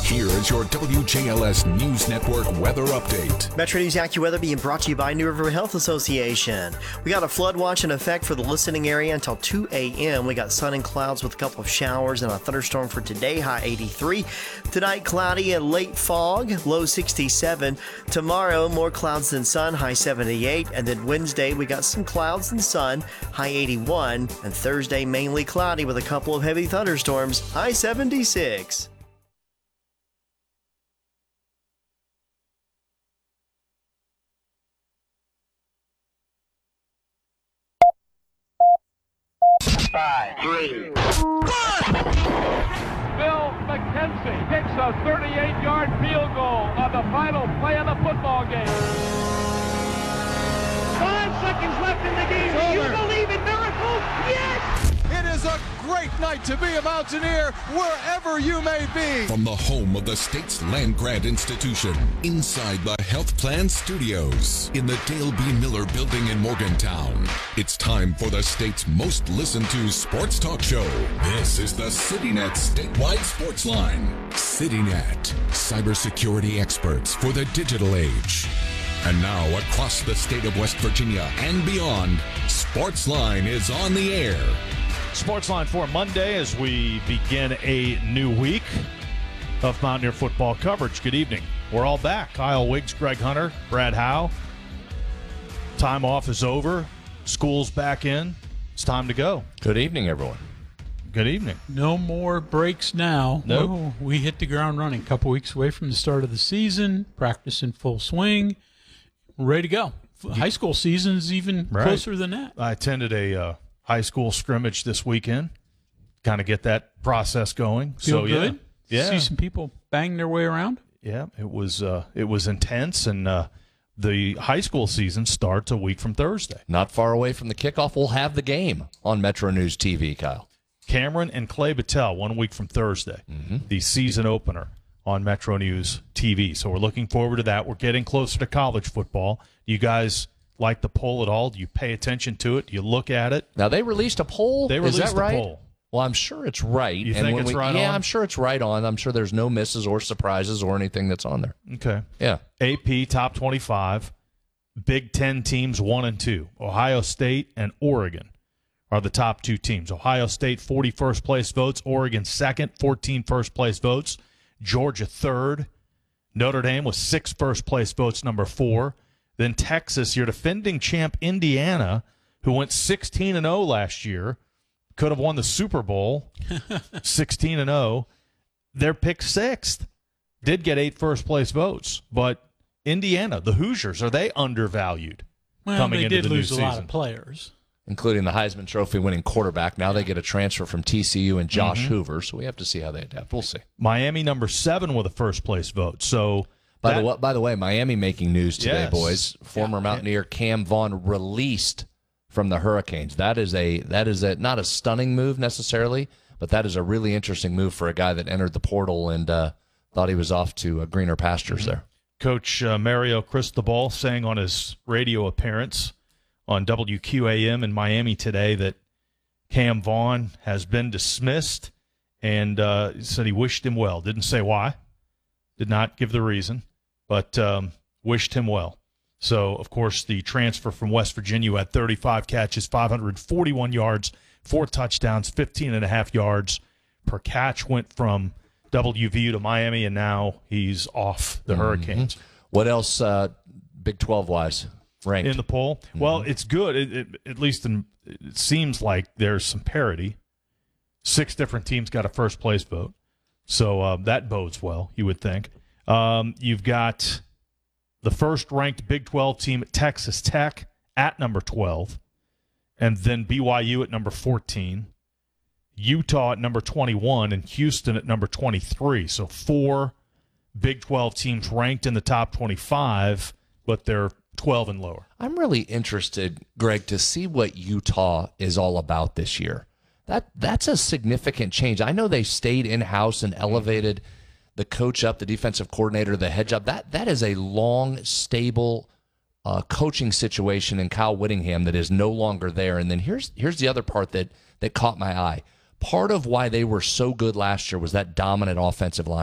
Here is your WJLS News Network weather update. Metro News AccuWeather being brought to you by New River Health Association. We got a flood watch in effect for the listening area until 2 a.m. We got sun and clouds with a couple of showers and a thunderstorm for today, high 83. Tonight, cloudy and late fog, low 67. Tomorrow, more clouds than sun, high 78. And then Wednesday, we got some clouds and sun, high 81. And Thursday, mainly cloudy with a couple of heavy thunderstorms, high 76. Five, three. Bill McKenzie kicks a 38-yard field goal on the final play of the football game. 5 seconds left in the game. Do you believe in miracles? Yes! It is a great night to be a Mountaineer wherever you may be. From the home of the state's land grant institution, inside the Health Plan Studios, in the Dale B. Miller Building in Morgantown, it's time for the state's most listened to sports talk show. This is the CityNet Statewide Sports Line. CityNet, cybersecurity experts for the digital age. And now, across the state of West Virginia and beyond, Sportsline is on the air. Sportsline for Monday as we begin a new week of Mountaineer football coverage. Good evening. We're all back. Kyle Wiggs, Greg Hunter, Brad Howe. Time off is over. School's back in. It's time to go. Good evening, everyone. Good evening. No more breaks now. Nope. No, we hit the ground running. A couple weeks away from the start of the season. Practice in full swing. Ready to go. High school season's even closer than that. I attended a high school scrimmage this weekend. Kind of get that process going. Feel good? Yeah. See some people bang their way around? Yeah, it was intense, and the high school season starts a week from Thursday. Not far away from the kickoff. We'll have the game on Metro News TV, Kyle. Cameron and Clay Battelle, 1 week from Thursday, the season opener on Metro News TV. So we're looking forward to that. We're getting closer to college football. Do you guys like the poll at all? Do you pay attention to it? Do you look at it? Now, they released a poll. They released Is that right? a poll. Well, I'm sure it's right. You think it's right on? Yeah, I'm sure it's right on. I'm sure there's no misses or surprises or anything that's on there. Okay. Yeah. AP top 25. Big Ten teams 1 and 2. Ohio State and Oregon are the top 2 teams. Ohio State, 41st place votes. Oregon, second, 14 first place votes. Georgia, third. Notre Dame with 6 first place votes, number 4. Then Texas, your defending champ Indiana, who went 16-0 last year, could have won the Super Bowl, 16-0. They're picked 6th. Did get 8 first place votes, but Indiana, the Hoosiers, are they undervalued coming into the new season? They did lose a lot of players, including the Heisman Trophy winning quarterback. Now they get a transfer from TCU and Josh Hoover, so we have to see how they adapt. We'll see. Miami, number 7 with a first place vote. So by the way, Miami making news today, Yes. boys. Former Mountaineer Cam Vaughn released from the Hurricanes. That is not a stunning move necessarily, but that is a really interesting move for a guy that entered the portal and thought he was off to greener pastures there. Coach Mario Cristobal saying on his radio appearance on WQAM in Miami today that Cam Vaughn has been dismissed, and said he wished him well. Didn't say why. Did not give the reason, but wished him well. So, of course, the transfer from West Virginia had 35 catches, 541 yards, 4 touchdowns, 15.5 yards per catch, went from WVU to Miami, and now he's off the Hurricanes. What else Big 12-wise ranked? In the poll? Well, it's good. At least it seems like there's some parity. 6 different teams got a first-place vote. So that bodes well, you would think. You've got the first-ranked Big 12 team at Texas Tech at number 12, and then BYU at number 14, Utah at number 21, and Houston at number 23. So 4 Big 12 teams ranked in the top 25, but they're 12 and lower. I'm really interested, Greg, to see what Utah is all about this year. That's a significant change. I know they stayed in-house and elevated the coach up, the defensive coordinator, the head job. That is a long, stable coaching situation in Kyle Whittingham that is no longer there. And then here's the other part that caught my eye. Part of why they were so good last year was that dominant offensive line.